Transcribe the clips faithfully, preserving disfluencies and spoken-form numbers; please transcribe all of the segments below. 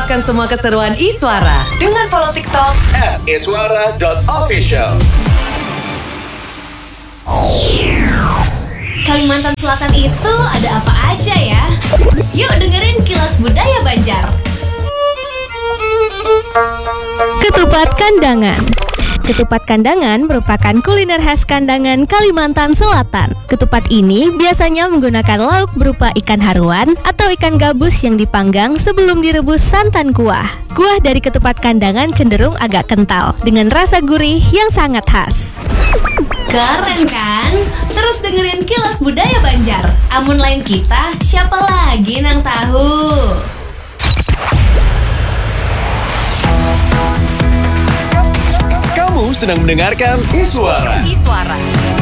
dapatkan semua keseruan Iswara dengan follow TikTok at iswara dot official. Kalimantan Selatan itu ada apa aja ya? Yuk dengerin Kilas Budaya Banjar. Ketupat Kandangan. Ketupat kandangan merupakan kuliner khas Kandangan, Kalimantan Selatan. Ketupat ini biasanya menggunakan lauk berupa ikan haruan atau ikan gabus yang dipanggang sebelum direbus santan kuah. Kuah dari ketupat kandangan cenderung agak kental dengan rasa gurih yang sangat khas. Keren kan? Terus dengerin Kilas Budaya Banjar. Amun lain kita, siapa lagi nang tahu? Kamu sedang mendengarkan Iswara. Iswara.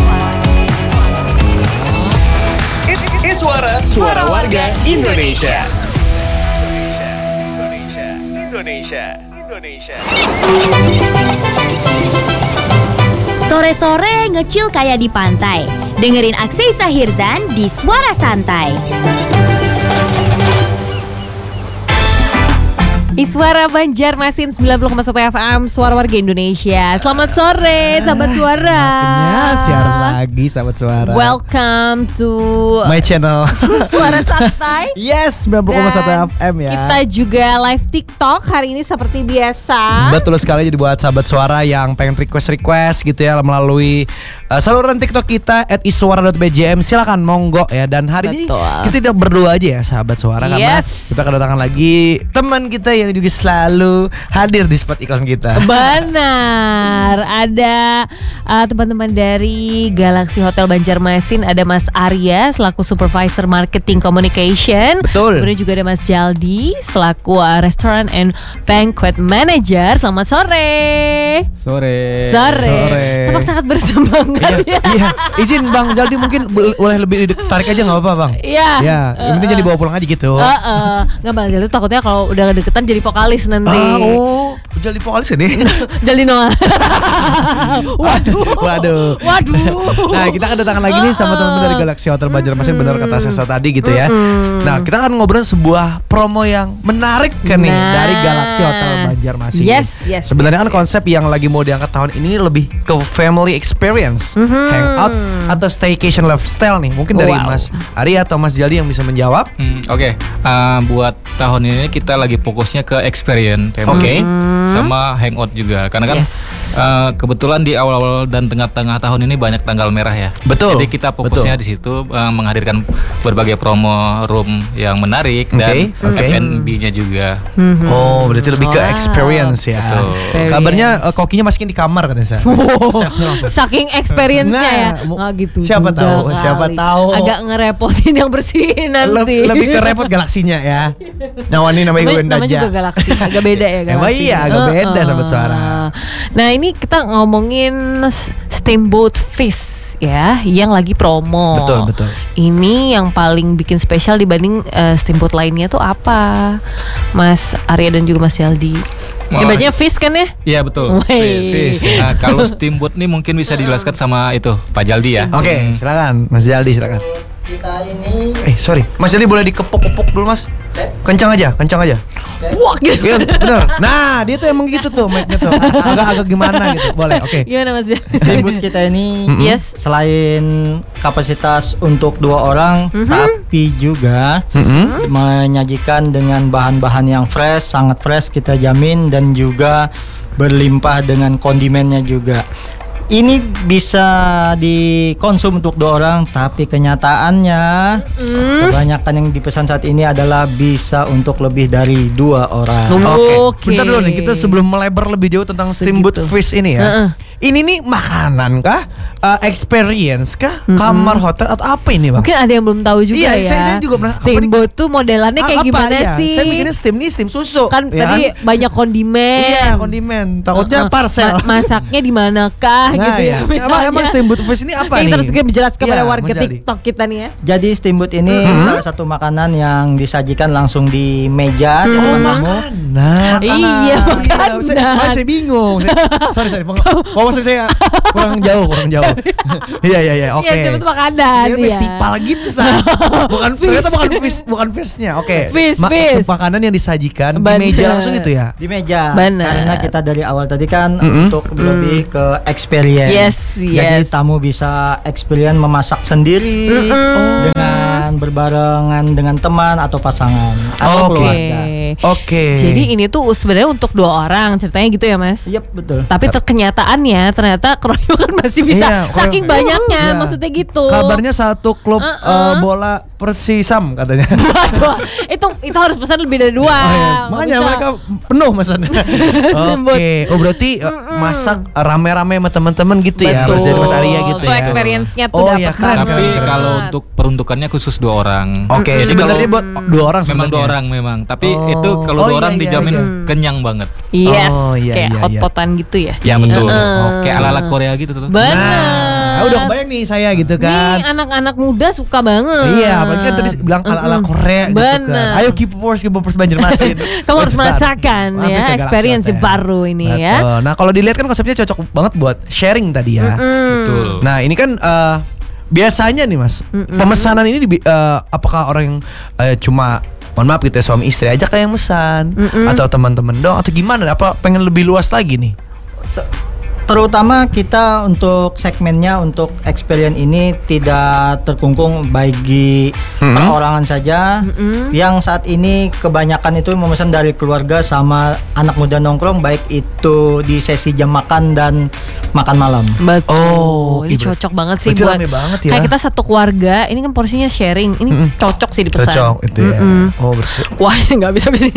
I- Iswara, suara warga Indonesia. Indonesia, Indonesia, Indonesia. Sore-sore ngecil kayak di pantai. Dengerin Aksai Sahirzan di Suara Santai. Iswara Banjarmasin sembilan puluh koma satu F M, Suara Warga Indonesia. Selamat sore, sahabat suara. Ya, siaran lagi sahabat suara. Welcome to my channel Suara Santai. Yes, sembilan puluh koma satu F M ya. Kita juga live TikTok hari ini seperti biasa. Betul sekali, jadi buat sahabat suara yang pengen request-request gitu ya melalui uh, saluran TikTok kita at iswara dot b j m, silakan monggo ya. Dan hari Betul. ini kita tidak berdua aja ya sahabat suara, Yes. karena kita kedatangan lagi teman kita yang juga selalu hadir di spot iklan kita. Benar, ada uh, teman-teman dari Galaxy Hotel Banjarmasin, ada Mas Arya selaku Supervisor Marketing Communication. Betul. Kemudian juga ada Mas Jaldi selaku uh, Restaurant and Banquet Manager. Selamat sore. Sore. Sore. Sore. Tampak sangat bersemangat. Iya, iya. Izin Bang Jaldi mungkin boleh lebih tarik aja nggak apa-apa Bang? Iya. Ya, yang penting jadi bawa pulang aja gitu. Uh, uh. Nggak Bang Jaldi takutnya kalau udah deketan jadi vokalis nanti. Ah, oh, jadi vokalis ini. Jaldi Noah. Waduh. Waduh. Waduh. Nah, kita kedatangan lagi nih sama teman-teman dari Galaxy Hotel Banjarmasin, benar kata Sesa tadi gitu ya. Nah, kita akan ngobrol sebuah promo yang menarik kan nih Nah. dari Galaxy Hotel Banjarmasin. Yes, yes, Sebenarnya yes, kan konsep yang lagi mau diangkat tahun ini lebih ke family experience, hangout atau staycation lifestyle nih. Mungkin dari Wow. Mas Arya atau Mas Jaldi yang bisa menjawab. Hmm, Oke, uh, buat tahun ini kita lagi fokusnya ke experience, family, Oke. sama hangout juga. Karena kan Yes. uh, kebetulan di awal-awal dan tengah-tengah tahun ini banyak tanggal merah ya. Betul. Jadi kita fokusnya Betul. di situ uh, menghadirkan berbagai promo room yang menarik Oke, dan oke. F and B-nya juga. Oh, berarti lebih ke Wow. experience ya. Betul. Experience. Kabarnya uh, kokinya masukin di kamar katanya saya. Chefnya langsung. Saking experience-nya Nah, ya. mu- Nggak gitu siapa juga tahu, kali. siapa tahu. Agak ngerepotin yang bersihin nanti. Leb- lebih ke repot galaksinya ya. Nah, ini namanya gue Namanya, namanya juga Galaxy, agak beda ya Galaxy. Emang iya, agak beda, sahabat suara. Nah ini kita ngomongin s- Steamboat Fish ya, yang lagi promo. Betul, betul. Ini yang paling bikin spesial dibanding uh, steamboat lainnya tuh apa, Mas Arya dan juga Mas Jaldi? Ya Wah. bacanya fish kan ya? Iya betul. Wey. Fish. Nah, kalau steamboat nih mungkin bisa dijelaskan sama itu Pak Jaldi ya. Oke, silakan Mas Jaldi, silakan. Kita ini Eh, sorry. Mas Jaldi boleh dikepuk-kepuk dulu, Mas? Kencang aja, kencang aja. Wah gitu. Iya, bener. Nah, dia tuh emang gitu tuh mic-nya tuh. Agak-agak gimana gitu. Boleh, oke. Gimana Mas Jaldi? steamboat kita ini Yes. selain kapasitas untuk dua orang, tapi juga Mm-mm. menyajikan dengan bahan-bahan yang fresh, sangat fresh kita jamin, dan juga berlimpah dengan kondimennya juga. Ini bisa dikonsum untuk dua orang, tapi kenyataannya kebanyakan yang dipesan saat ini adalah bisa untuk lebih dari dua orang. Oke. Oke. Bentar dulu nih, kita sebelum melebar lebih jauh tentang steamboat fish ini ya. Heeh. Ini nih makanan kah? Uh, experience kah? Kamar hotel atau apa ini, Bang? Mungkin ada yang belum tahu juga Iya, ya. saya- saya juga pernah- apa nih? Steamboat tuh modelannya kayak Ah, apa, gimana iya. sih? Saya mikirnya steam nih steam susu. Kan ya tadi banyak kondimen. Iya, kondimen. Takutnya Heeh. parcel. Ma- masaknya di manakah Nah, gitu iya. ya. Emang, emang steamboat fish ini apa yang nih? terus jelas kepada Iya, warga Mas Jaldi. TikTok kita nih ya. Jadi steamboat ini salah satu makanan yang disajikan langsung di meja di Oh, depan tamu. makanan. Iya, Saya, makanan. saya bingung. Saya- sorry, sorry. Peng- Wawan wawasan saya kurang jauh, kurang jauh. Iya iya iya, oke. Iya, sebut makanan. Iya, Iya. festival gitu Sa. Bukan ternyata bukan fish, bukan fishnya. Oke. Fish, Ma- fish. makanan yang disajikan Bener. di meja langsung itu ya. Di meja. Bener. Karena kita dari awal tadi kan Mm-mm. untuk lebih ke experience. Yes, Jadi yes. tamu bisa experience memasak sendiri dengan berbarengan dengan teman atau pasangan atau Oke. keluarga. Oke. Jadi ini tuh sebenarnya untuk dua orang ceritanya gitu ya Mas. Iya betul. Tapi terkenyataannya ternyata keroyokan masih bisa Iya, keroy- saking banyaknya, Iya. maksudnya gitu. Kabarnya satu klub Uh-uh. eh, bola Persisam katanya. Waduh, itu itu harus pesan lebih dari dua. Oh, iya. Nggak Makanya bisa. mereka penuh pesannya. Oke, oh berarti eh, masak rame-rame sama teman-teman gitu ya, Betul. Mas dari Mas Arya gitu Tuh ya. experience-nya tuh Oh dapet iya, keren, banget. Tapi keren. kalau untuk peruntukannya khusus dua orang. Oke, Jadi sebenarnya kalau- buat dua orang Memang sebenarnya. dua orang memang. Tapi Oh. itu kalau Oh, dua iya, orang iya, dijamin iya. kenyang banget. Yes, Oh, iya, kayak iya, iya. hot-potan gitu ya. Ya betul. Heeh. Kayak ala-ala Korea gitu tuh. Bener. Nah, udah kebayang nih saya gitu kan. Nih anak-anak muda suka banget. Iya, apalagi kan tadi bilang ala-ala Korea gitu kan. Bener. Ayo K-popers, K-popers Banjarmasin. Kamu harus Cepat. merasakan Mampir ya ke Galaxy experience Hotel. baru ini ya. Betul. Nah, kalau dilihat kan konsepnya cocok banget buat sharing tadi ya. Betul. Nah, ini kan eh, biasanya nih Mas, pemesanan ini di, eh, apakah orang yang eh, cuma mohon maaf gitu ya, suami istri aja kayak yang mesan atau teman-teman dong atau gimana? Apa pengen lebih luas lagi nih? Se- Terutama kita untuk segmennya untuk experience ini tidak terkungkung bagi perorangan saja. Yang saat ini kebanyakan itu memesan dari keluarga sama anak muda nongkrong, baik itu di sesi jam makan dan makan malam. Betul. Oh, ini iya, cocok banget sih berarti buat rame banget ya. kayak kita satu keluarga. Ini kan porsinya sharing. Ini cocok sih dipesan. Cocok itu ya. Oh, berarti Wah, nggak bisa bisa.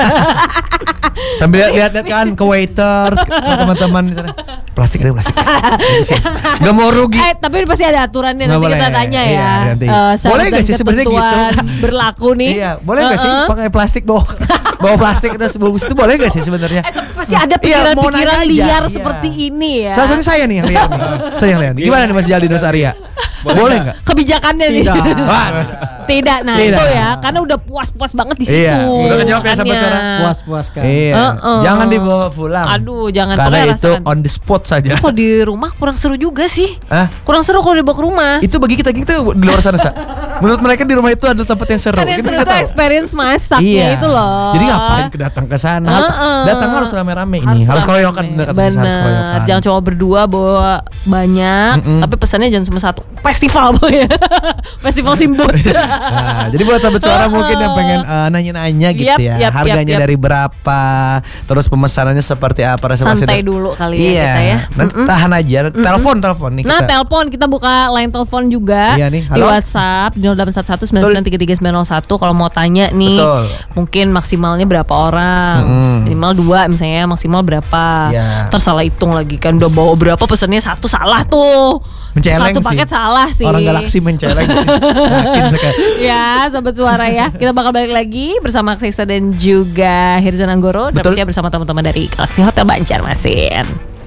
sambil lihat-lihat kan ke waiter, ke teman-teman di sana. Plastik ada plastik. Gak mau rugi. Eh, tapi pasti ada aturannya Nggak nanti boleh. kita tanya Iya, ya. nanti. Eh, syarat Boleh dan nggak sih sebenarnya gitu? ketentuan berlaku nih. Iya, boleh nggak sih Uh-uh. pakai plastik bawa bawa plastik terus bungkus itu boleh nggak sih sebenarnya? Eh, tapi pasti ada Iya, mau pikiran-pikiran nanya aja. liar Iya. seperti ini ya. Salah satunya saya nih yang lihat nih. Saya yang lihat. Gimana nih Mas Jaldi Mas Arya? Boleh nggak? Kebijakannya nih. Tidak. Wah, Tidak, nah Tidak. itu ya, karena udah puas-puas banget di situ. Iya, udah kejawab ya, sahabat makanya. suara. Puas-puas kan. Iya. Uh-uh. Jangan dibawa pulang. Aduh, jangan Karena pokoknya itu rasakan. on the spot saja. Kok di rumah kurang seru juga sih. Hah? Kurang seru kalau dibawa ke rumah. Itu bagi kita kita di luar sana, Sa. Menurut mereka di rumah itu ada tempat yang seru. Kan yang Kita seru nggak itu tahu. experience masaknya Iya. itu loh. Jadi ngapain ke datang ke sana? Uh-uh. Datang harus rame-rame ini. Harus rame. keroyokan bener kata Sisa, harus keroyokan. Bener. Jangan cuma berdua bawa banyak, Mm-mm. tapi pesannya jangan cuma satu. Festival boy. Festival simbol. Nah, jadi buat sahabat suara mungkin yang pengen uh, nanya-nanya gitu Yap, ya. yap, Harganya yap, yap. dari berapa? Terus pemesanannya seperti apa? Reservasi Santai dan- dulu kali ya Iya. kita ya. Nanti tahan aja. Telepon telepon nih. Nah, Kisa. telepon kita buka line telepon juga Iya nih, di halo? WhatsApp di nol delapan satu satu sembilan sembilan tiga tiga sembilan nol satu kalau mau tanya nih. Betul. Mungkin maksimalnya berapa orang? Mm-mm. Minimal dua misalnya, maksimal berapa? Iya. Terus salah hitung lagi kan udah bawa berapa pesannya satu salah tuh. Menceleng Satu sih. paket salah sih. Orang galaksi menceleng sih. Yakin sekali. Ya, sahabat suara ya. Kita bakal balik lagi bersama Aksesa dan juga Hirzan Anggoro dan Betul. pastinya bersama teman-teman dari Galaxy Hotel Banjarmasin.